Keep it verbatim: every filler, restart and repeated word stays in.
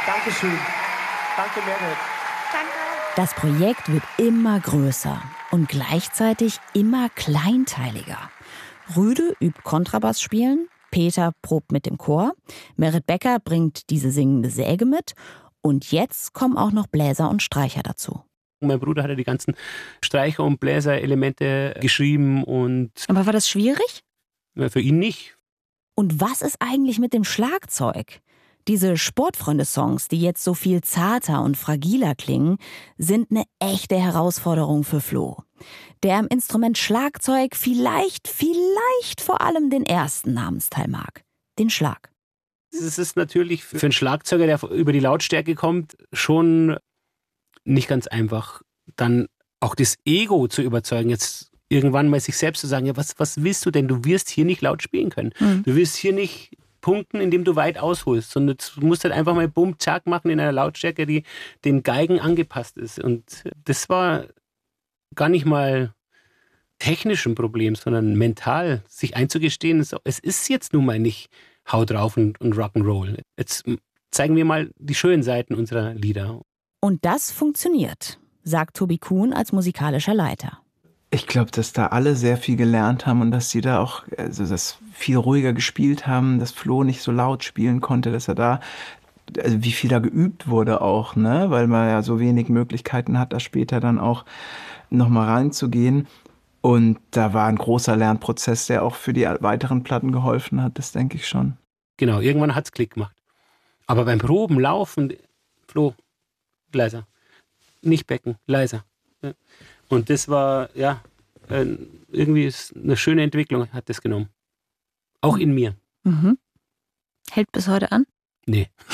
Dankeschön. Danke, Merit. Danke. Das Projekt wird immer größer und gleichzeitig immer kleinteiliger. Rüde übt Kontrabass spielen, Peter probt mit dem Chor, Merit Becker bringt diese singende Säge mit und jetzt kommen auch noch Bläser und Streicher dazu. Mein Bruder hatte die ganzen Streicher- und Bläserelemente geschrieben und... Aber war das schwierig? Für ihn nicht. Und was ist eigentlich mit dem Schlagzeug? Diese Sportfreunde-Songs, die jetzt so viel zarter und fragiler klingen, sind eine echte Herausforderung für Flo. Der am Instrument Schlagzeug vielleicht, vielleicht vor allem den ersten Namensteil mag. Den Schlag. Es ist natürlich für einen Schlagzeuger, der über die Lautstärke kommt, schon nicht ganz einfach, dann auch das Ego zu überzeugen, jetzt irgendwann mal sich selbst zu sagen, ja, was, was willst du denn? Du wirst hier nicht laut spielen können. Mhm. Du wirst hier nicht punkten, indem du weit ausholst, sondern du musst halt einfach mal bumm, zack machen in einer Lautstärke, die den Geigen angepasst ist. Und das war gar nicht mal technisch ein Problem, sondern mental, sich einzugestehen, es ist jetzt nun mal nicht Hau drauf und, und Rock'n'Roll. Jetzt zeigen wir mal die schönen Seiten unserer Lieder. Und das funktioniert, sagt Tobi Kuhn als musikalischer Leiter. Ich glaube, dass da alle sehr viel gelernt haben und dass sie da auch also das viel ruhiger gespielt haben, dass Flo nicht so laut spielen konnte, dass er da, also wie viel da geübt wurde auch, ne, weil man ja so wenig Möglichkeiten hat, da später dann auch nochmal reinzugehen. Und da war ein großer Lernprozess, der auch für die weiteren Platten geholfen hat, das denke ich schon. Genau, irgendwann hat es Klick gemacht. Aber beim Proben, Laufen, Flo, leiser. Nicht Becken, leiser. Und das war, ja, irgendwie ist eine schöne Entwicklung, hat das genommen. Auch in mir. Mhm. Hält bis heute an? Nee.